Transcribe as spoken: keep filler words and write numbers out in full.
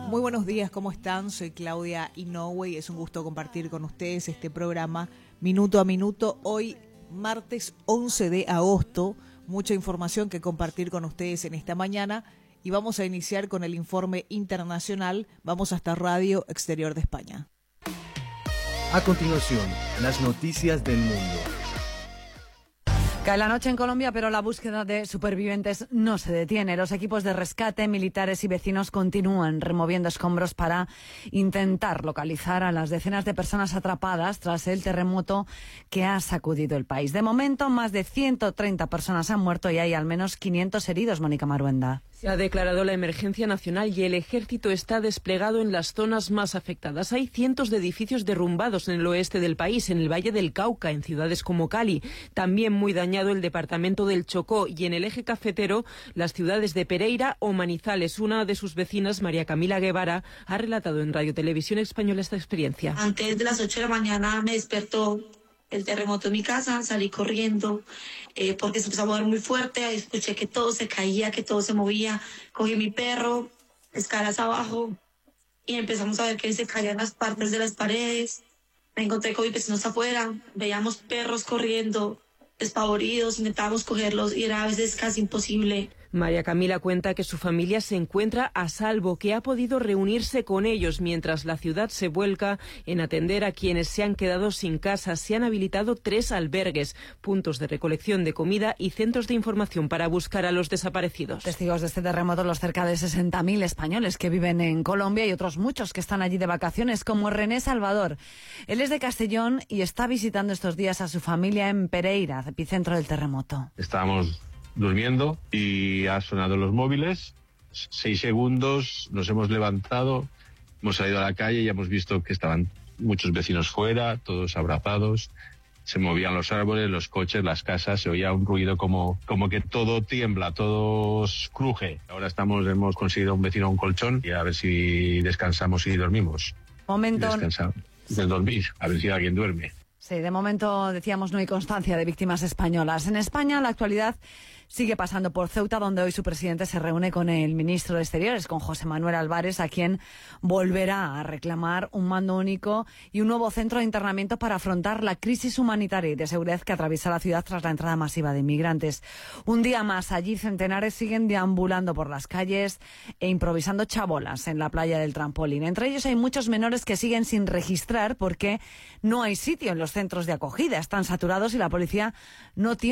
Muy buenos días, ¿cómo están? Soy Claudia Inoue y es un gusto compartir con ustedes este programa Minuto a Minuto. Hoy, martes once de agosto, mucha información que compartir con ustedes en esta mañana y vamos a iniciar con el informe internacional. Vamos hasta Radio Exterior de España. A continuación, las noticias del mundo. Cae la noche en Colombia, pero la búsqueda de supervivientes no se detiene. Los equipos de rescate, militares y vecinos continúan removiendo escombros para intentar localizar a las decenas de personas atrapadas tras el terremoto que ha sacudido el país. De momento, más de ciento treinta personas han muerto y hay al menos quinientos heridos. Mónica Maruenda. Se ha declarado la emergencia nacional y el ejército está desplegado en las zonas más afectadas. Hay cientos de edificios derrumbados en el oeste del país, en el Valle del Cauca, en ciudades como Cali. También muy dañado el departamento del Chocó y en el eje cafetero las ciudades de Pereira o Manizales. Una de sus vecinas, María Camila Guevara, ha relatado en Radio Televisión Española esta experiencia. Antes de las ocho de la mañana me despertó el terremoto en mi casa, salí corriendo eh, porque se empezó a mover muy fuerte, escuché que todo se caía, que todo se movía, cogí mi perro, escalas abajo y empezamos a ver que se caían las partes de las paredes. Me encontré con mis vecinos afuera, veíamos perros corriendo, despavoridos, intentábamos cogerlos y era a veces casi imposible. María Camila cuenta que su familia se encuentra a salvo, que ha podido reunirse con ellos mientras la ciudad se vuelca en atender a quienes se han quedado sin casa. Se han habilitado tres albergues, puntos de recolección de comida y centros de información para buscar a los desaparecidos. Testigos de este terremoto, los cerca de sesenta mil españoles que viven en Colombia y otros muchos que están allí de vacaciones, como René Salvador. Él es de Castellón y está visitando estos días a su familia en Pereira, epicentro del terremoto. Estamos durmiendo y ha sonado los móviles, seis segundos, nos hemos levantado, hemos salido a la calle y hemos visto que estaban muchos vecinos fuera, todos abrazados, se movían los árboles, los coches, las casas, se oía un ruido como, como que todo tiembla, todo cruje. Ahora estamos, hemos conseguido un vecino un colchón y a ver si descansamos y dormimos. Momento. Descansar, de dormir, a ver si alguien duerme. Sí, de momento, decíamos, no hay constancia de víctimas españolas. En España, la actualidad sigue pasando por Ceuta, donde hoy su presidente se reúne con el ministro de Exteriores, con José Manuel Álvarez, a quien volverá a reclamar un mando único y un nuevo centro de internamiento para afrontar la crisis humanitaria y de seguridad que atraviesa la ciudad tras la entrada masiva de inmigrantes. Un día más, allí centenares siguen deambulando por las calles e improvisando chabolas en la playa del Trampolín. Entre ellos hay muchos menores que siguen sin registrar porque no hay sitio en los centros de acogida. Están saturados y la policía no tiene